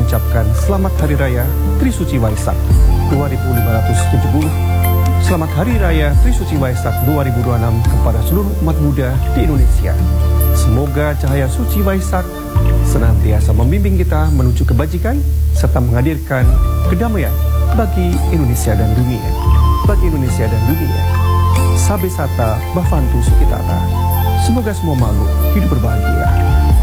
mengucapkan Selamat Hari Raya Trisuci Waisak 2570. Selamat Hari Raya Trisuci Waisak 2026 kepada seluruh umat Buddha di Indonesia. Semoga cahaya suci Waisak senantiasa membimbing kita menuju kebajikan serta menghadirkan kedamaian bagi Indonesia dan dunia. Bagi Indonesia dan dunia. Sabe Sata Bhavantu Sukhitata. Semoga semua makhluk hidup berbahagia.